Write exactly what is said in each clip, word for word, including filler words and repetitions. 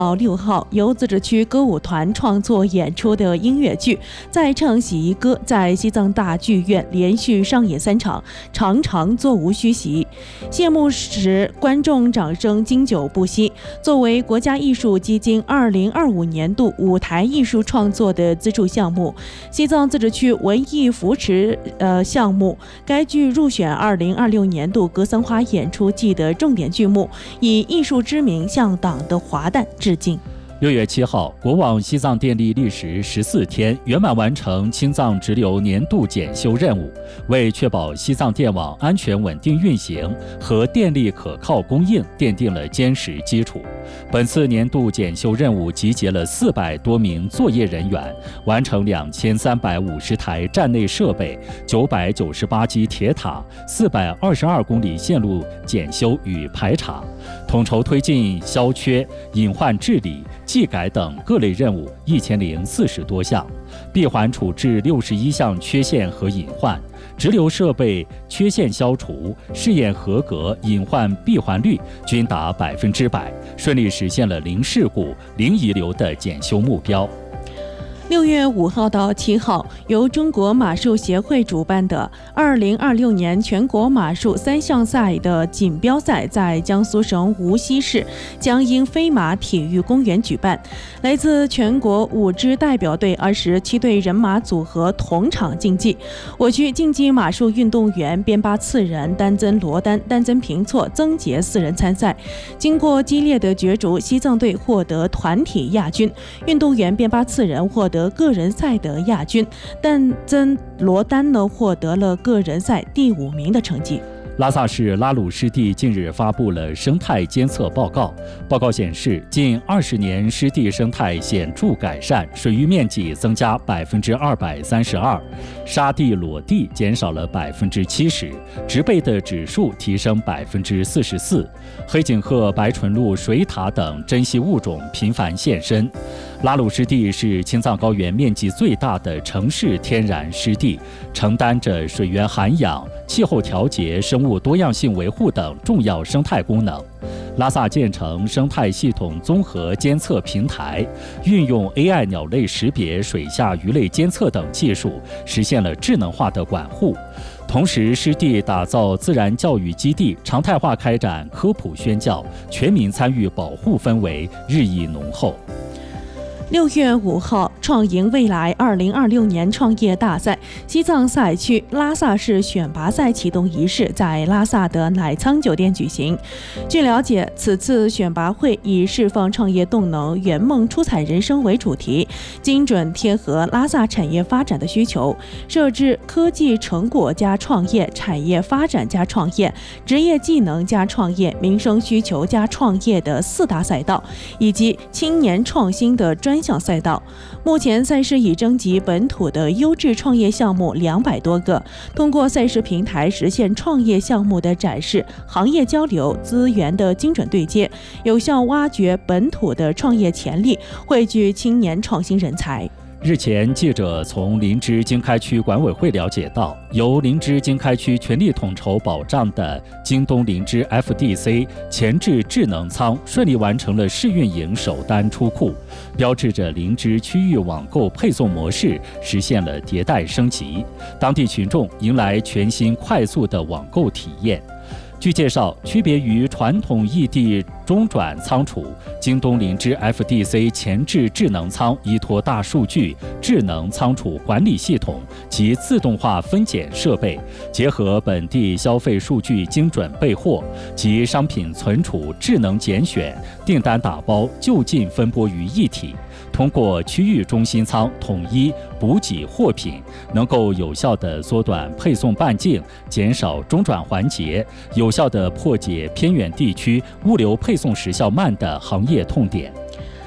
到六号，由自治区歌舞团创作演出的音乐剧《再唱洗衣歌》在西藏大剧院连续上演三场，场场座无虚席。谢幕时，观众掌声经久不息。作为国家艺术基金二零二五年度舞台艺术创作的资助项目，西藏自治区文艺扶持呃项目，该剧入选二零二六年度格桑花演出季的重点剧目，以艺术之名向党的华诞致敬。 六月七号，国网西藏电力历时十四天，圆满完成青藏直流年度检修任务，为确保西藏电网安全稳定运行和电力可靠供应奠定了坚实基础。本次年度检修任务集结了四百多名作业人员，完成两千三百五十台站内设备、九百九十八基铁塔、四百二十二公里线路检修与排查，统筹推进消缺、隐患治理、技改等各类任务一千零四十多项，闭环处置六十一项缺陷和隐患，直流设备缺陷消除、试验合格、隐患闭环率均达百分之百，顺利实现了零事故、零遗留的检修目标。 六月五号到七号，由中国马术协会主办的二零二六年全国马术三项赛的锦标赛在江苏省无锡市江阴飞马体育公园举办。来自全国五支代表队二十七对人马组合同场竞技。我区竞技马术运动员边巴次人、单增罗丹、单增平错、曾杰四人参赛。经过激烈的角逐，西藏队获得团体亚军，运动员边巴次人获得个人赛的亚军，但曾罗丹呢获得了个人赛第五名的成绩。 拉萨市拉鲁湿地近日发布了生态监测报告，报告显示，近二十年湿地生态显著改善，水域面积增加百分之二百三十二，沙地裸地减少了百分之七十，植被的指数提升百分之四十四，黑颈鹤、白唇鹿、水獭等珍稀物种频繁现身。拉鲁湿地是青藏高原面积最大的城市天然湿地，承担着水源涵养、气候调节、生物多样性维护等重要生态功能。拉萨建成生态系统综合监测平台，运用 A I 鸟类识别、水下鱼类监测等技术，实现了智能化的管护。同时，湿地打造自然教育基地，常态化开展科普宣教，全民参与保护氛围日益浓厚。 六月五号，创赢未来二零二六年创业大赛西藏赛区拉萨市选拔赛启动仪式在拉萨的乃仓酒店举行。据了解，此次选拔会以释放创业动能、圆梦出彩人生为主题，精准贴合拉萨产业发展的需求，设置科技成果加创业、产业发展加创业、职业技能加创业、民生需求加创业的四大赛道，以及青年创新的专项赛道。目前赛事已征集本土的优质创业项目两百多个，通过赛事平台实现创业项目的展示、行业交流、资源的精准对接，有效挖掘本土的创业潜力，汇聚青年创新人才。 日前，记者从林芝经开区管委会了解到，由林芝经开区全力统筹保障的京东林芝 F D C 前置智能仓顺利完成了试运营首单出库，标志着林芝区域网购配送模式实现了迭代升级，当地群众迎来全新快速的网购体验。据介绍，区别于传统异地中转仓储，京东林芝 F D C 前置智能仓依托大数据、智能仓储管理系统及自动化分拣设备，结合本地消费数据精准备货及商品存储智能拣选、订单打包就近分拨于一体。通过区域中心仓统一补给货品，能够有效地缩短配送半径，减少中转环节，有效地破解偏远地区物流配送时效慢的行业痛点。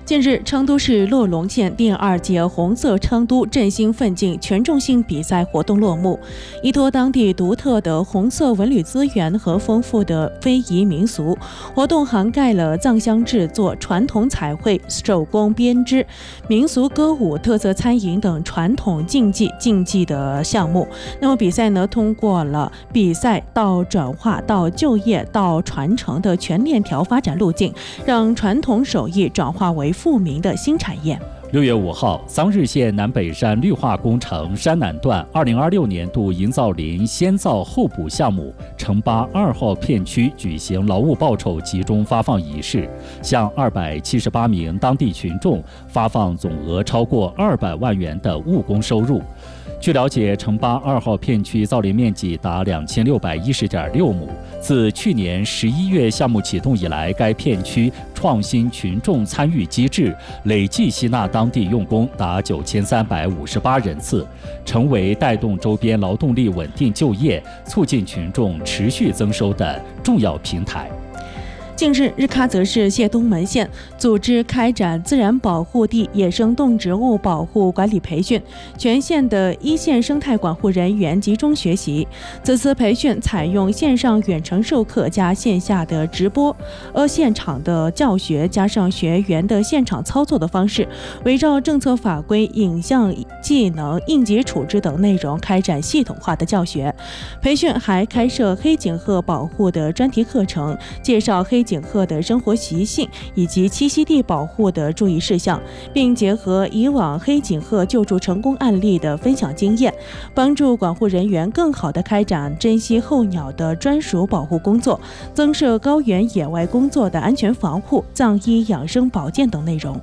近日，成都市乐龙县第二届红色成都振兴奋进全中性比赛活动落幕。依托当地独特的红色文旅资源和丰富的非遗民俗，活动涵盖了藏香制作、传统彩绘、手工编织、民俗歌舞、特色餐饮等传统竞技竞技的项目。那么比赛呢，通过了比赛到转化到就业到传承的全链条发展路径，让传统手艺转化为富民的新产业。 六月五号，桑日县南北山绿化工程山南段二零二六年度营造林先造后补项目城八二号片区举行劳务报酬集中发放仪式，向二百七十八名当地群众发放总额超过二百万元的务工收入。据了解，城八二号片区造林面积达两千六百一十点六亩。自去年十一月项目启动以来，该片区创新群众参与机制，累计吸纳当地用工达九千三百五十八人次，成为带动周边劳动力稳定就业、促进群众持续增收的重要平台。 近日，日喀则市谢东门县组织开展自然保护地野生动植物保护管理培训，全县的一线生态管护人员集中学习。此次培训采用线上远程授课加线下的直播，呃现场的教学加上学员的现场操作的方式，围绕政策法规、影像技能、应急处置等内容开展系统化的教学。培训还开设黑颈鹤保护的专题课程，介绍黑颈鹤的生活习性以及栖息地保护的注意事项，并结合以往黑颈鹤救助成功案例的分享经验，帮助管护人员更好地开展珍稀候鸟的专属保护工作，增设高原野外工作的安全防护、藏医养生保健等内容。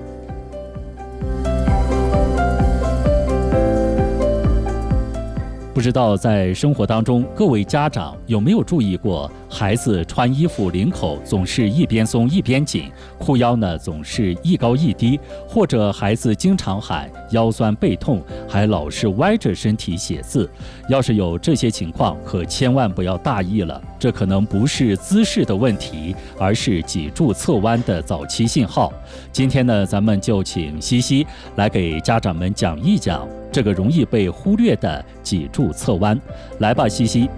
不知道在生活当中，各位家长有没有注意过，孩子穿衣服领口总是一边松一边紧，裤腰呢总是一高一低，或者孩子经常喊腰酸背痛，还老是歪着身体写字。要是有这些情况，可千万不要大意了，这可能不是姿势的问题，而是脊柱侧弯的早期信号。今天呢，咱们就请西西来给家长们讲一讲这个容易被忽略的脊柱侧弯。来吧，西西。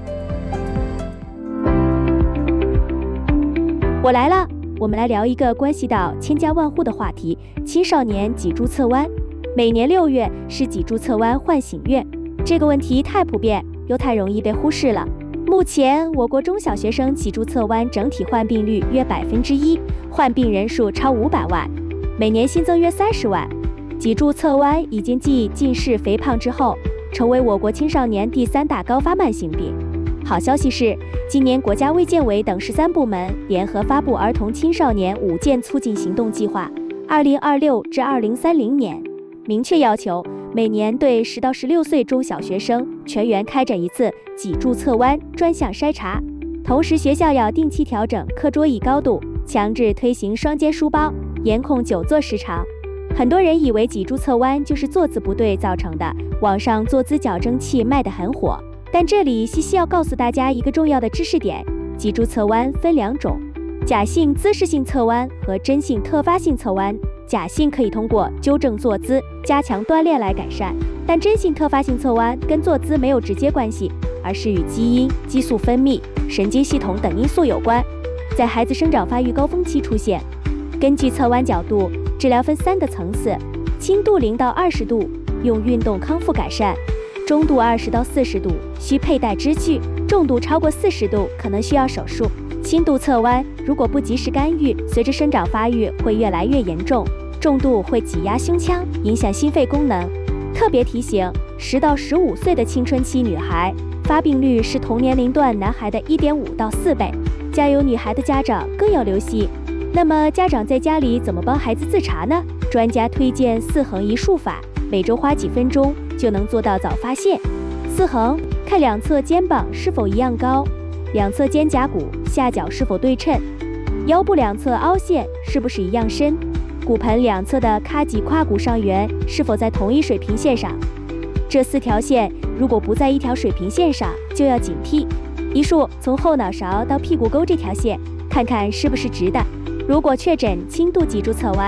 我来了，我们来聊一个关系到千家万户的话题——青少年脊柱侧弯。每年六月是脊柱侧弯唤醒月，这个问题太普遍，又太容易被忽视了。目前，我国中小学生脊柱侧弯整体患病率约百分之一，患病人数超五百万，每年新增约三十万。脊柱侧弯已经继近视、肥胖之后，成为我国青少年第三大高发慢性病。好消息是，今年国家卫健委等十三部门联合发布儿童青少年五健促进行动计划，二零二六至二零三零年，明确要求每年对十到十六岁中小学生全员开展一次脊柱侧弯专项筛查。同时，学校要定期调整课桌椅高度，强制推行双肩书包，严控久坐时长。很多人以为脊柱侧弯就是坐姿不对造成的，网上坐姿矫正器卖得很火。但这里西西要告诉大家一个重要的知识点：脊柱侧弯分两种，假性姿势性侧弯和真性特发性侧弯。假性可以通过纠正坐姿、加强锻炼来改善，但真性特发性侧弯跟坐姿没有直接关系，而是与基因、激素分泌、神经系统等因素有关，在孩子生长发育高峰期出现。根据侧弯角度，治疗分三个层次：轻度零到二十度，用运动康复改善；中度二十到四十度，需佩戴支具；重度超过四十度，可能需要手术。轻度侧弯如果不及时干预，随着生长发育会越来越严重，重度会挤压胸腔，影响心肺功能。特别提醒，十到十五岁的青春期女孩发病率是同年龄段男孩的 一点五到四倍，家有女孩的家长更要留心。那么家长在家里怎么帮孩子自查呢？专家推荐四横一竖法，每周花几分钟就能做到早发现。四横，看两侧肩膀是否一样高，两侧肩胛骨下角是否对称，腰部两侧凹陷是不是一样深，骨盆两侧的髂脊胯骨上缘是否在同一水平线上。这四条线如果不在一条水平线上，就要警惕。一竖从后脑勺到屁股沟这条线，看看是不是直的。如果确诊轻度脊柱侧弯，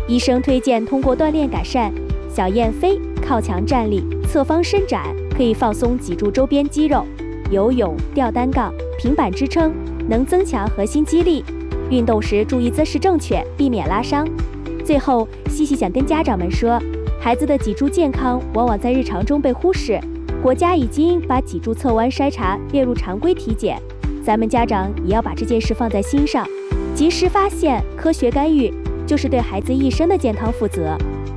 医生推荐通过锻炼改善。小燕飞靠墙站立，侧方伸展，可以放松脊柱周边肌肉。游泳、吊单杠、平板支撑，能增强核心肌力。运动时注意姿势正确，避免拉伤。最后，西西想跟家长们说，孩子的脊柱健康往往在日常中被忽视。国家已经把脊柱侧弯筛查列入常规体检，咱们家长也要把这件事放在心上，及时发现，科学干预，就是对孩子一生的健康负责。